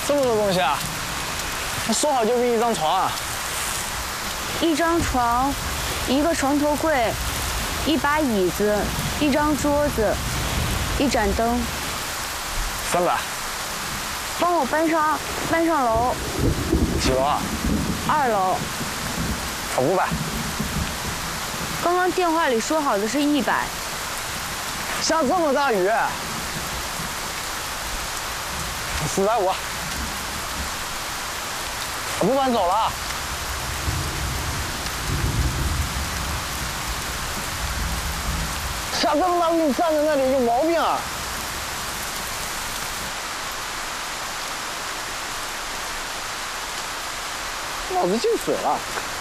这么多东西啊！说好就订一张床啊！ 一张床，一个床头柜，一把椅子，一张桌子，一盏灯。 300。 帮我搬上楼。 几楼啊 ？2楼。 500。 刚刚电话里说好的是100。 下这么大雨，450。我不搬走了。下这么大雨，你站在那里有毛病啊！脑子进水了。